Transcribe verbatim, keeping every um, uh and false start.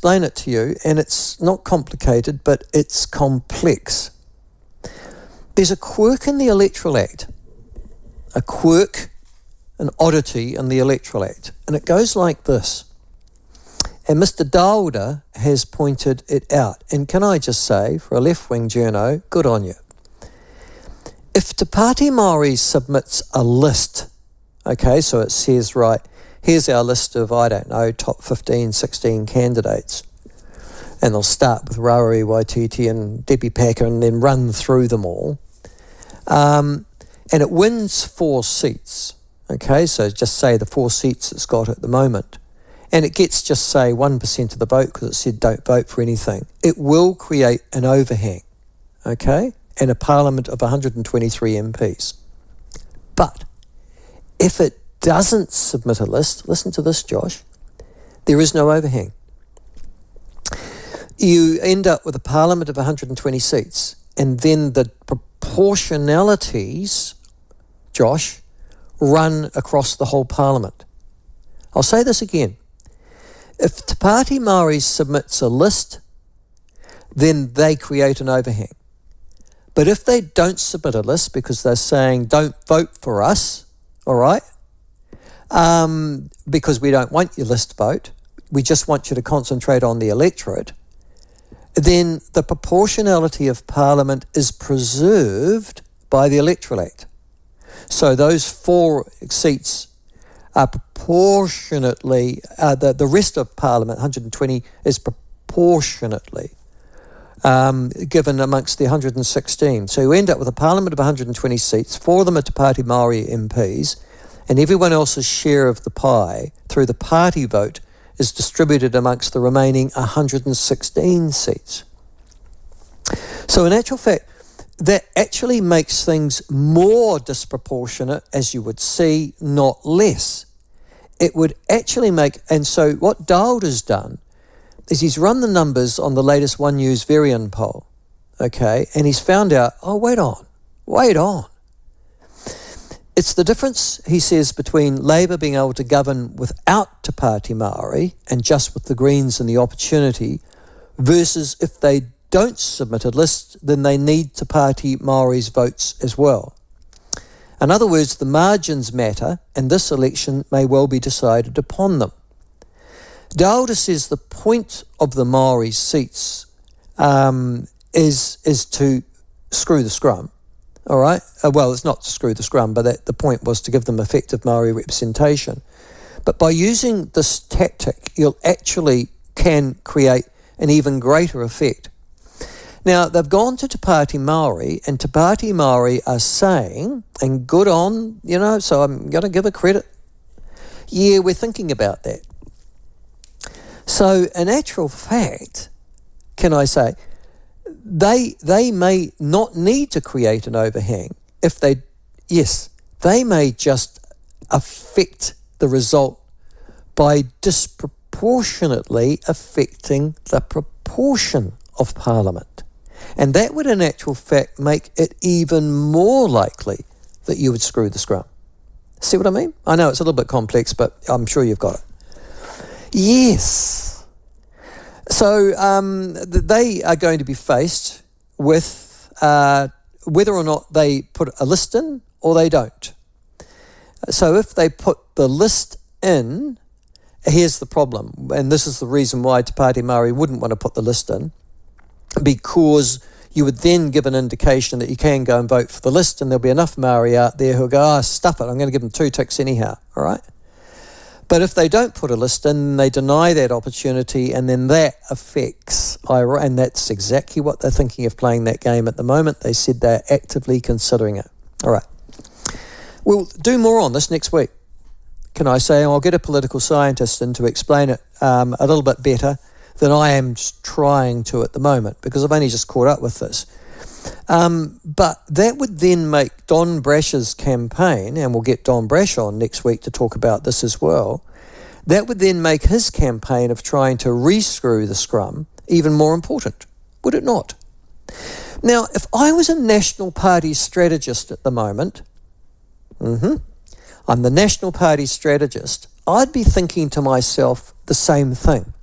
explain it to you, and it's not complicated, but it's complex. There's a quirk in the Electoral Act, a quirk, an oddity in the Electoral Act, and it goes like this. And Mister Dowda has pointed it out. And can I just say, for a left-wing journo, good on you. If Te Pāti Māori submits a list, okay, so it says, right, here's our list of, I don't know, top fifteen, sixteen candidates. And they'll start with Rawiri Waititi and Debbie Packer and then run through them all. Um, and it wins four seats, okay, so just say the four seats it's got at the moment. And it gets just, say, one percent of the vote because it said don't vote for anything. It will create an overhang, okay, and a parliament of one hundred twenty-three M Ps. But if it doesn't submit a list, listen to this, Josh, there is no overhang. You end up with a parliament of one hundred twenty seats, and then the proportionalities, Josh, run across the whole parliament. I'll say this again. If Te Pāti Māori submits a list, then they create an overhang. But if they don't submit a list because they're saying don't vote for us, all right, um, because we don't want your list vote, we just want you to concentrate on the electorate, then the proportionality of Parliament is preserved by the Electoral Act. So those four seats are proportionately, uh, the, the rest of Parliament, one hundred twenty, is proportionately um, given amongst the one hundred sixteen. So you end up with a Parliament of one hundred twenty seats, four of them are Te Pāti Māori M Ps, and everyone else's share of the pie through the party vote is distributed amongst the remaining one hundred sixteen seats. So in actual fact, that actually makes things more disproportionate, as you would see, not less. It would actually make, and so what Dowda's done is he's run the numbers on the latest One News Varian poll, okay, and he's found out, oh, wait on, wait on. It's the difference, he says, between Labour being able to govern without Te Pāti Māori and just with the Greens and the opportunity versus if they don't submit a list, then they need Te Pāti Māori's votes as well. In other words, the margins matter, and this election may well be decided upon them. Dowda says the point of the Māori seats um, is, is to screw the scrum, all right? Uh, well, it's not to screw the scrum, but that, the point was to give them effective Māori representation. But by using this tactic, you'll actually can create an even greater effect. Now, they've gone to Te Pāti Māori, and Te Pāti Māori are saying, and good on, you know, so I'm going to give a credit. Yeah, we're thinking about that. So, in actual fact, can I say, they they may not need to create an overhang if they, yes, they may just affect the result by disproportionately affecting the proportion of Parliament. And that would, in actual fact, make it even more likely that you would screw the scrum. See what I mean? I know it's a little bit complex, but I'm sure you've got it. Yes. So um, they are going to be faced with uh, whether or not they put a list in or they don't. So if they put the list in, here's the problem, and this is the reason why Te Pāti Māori wouldn't want to put the list in, because you would then give an indication that you can go and vote for the list, and there'll be enough Māori out there who'll go, ah, oh, stuff it, I'm going to give them two ticks anyhow, all right? But if they don't put a list in, they deny that opportunity, and then that affects, and that's exactly what they're thinking of playing that game at the moment. They said they're actively considering it. All right. We'll do more on this next week. Can I say, I'll get a political scientist in to explain it um, a little bit better than I am trying to at the moment, because I've only just caught up with this. Um, but that would then make Don Brash's campaign, and we'll get Don Brash on next week to talk about this as well, that would then make his campaign of trying to re-screw the scrum even more important, would it not? Now, if I was a National Party strategist at the moment, mm-hmm, I'm the National Party strategist, I'd be thinking to myself the same thing.